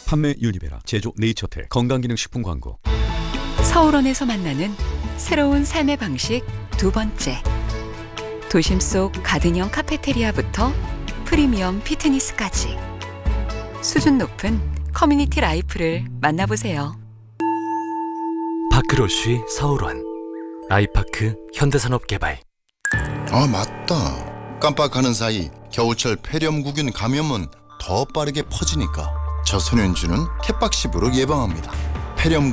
판매 유니베라, 제조 네이처텍, 건강기능식품 광고. 서울원에서 만나는 새로운 삶의 방식 두 번째. 도심 속 가든형 카페테리아부터 프리미엄 피트니스까지 수준 높은 커뮤니티 라이프를 만나보세요. 파크로쉬 서울원 아이파크 현대산업개발. 아, 맞다. 깜빡하는 사이 겨울철 폐렴구균 감염은 더 빠르게 퍼지니까 저소년주는 캣박십으로 예방합니다. 폐렴